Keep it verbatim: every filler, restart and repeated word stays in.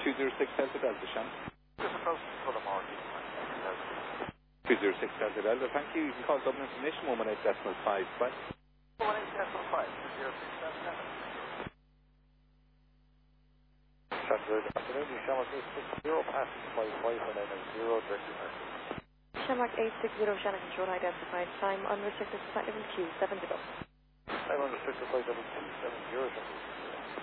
two zero six Delta Delta, Shannon. Just approach for the market. two zero six Delta Delta, thank you. You can call Dublin Information one one eight decimal five. Bye. one one eight decimal five, two zero six Delta Delta. Good afternoon, you Shamrock eight six zero, passing flight five one nine zero, direct departure. Shamrock eight six zero, Shannon Control identified. Time unrestricted flight level Q seven zero. Time unrestricted flight level Q seven zero, Shamrock.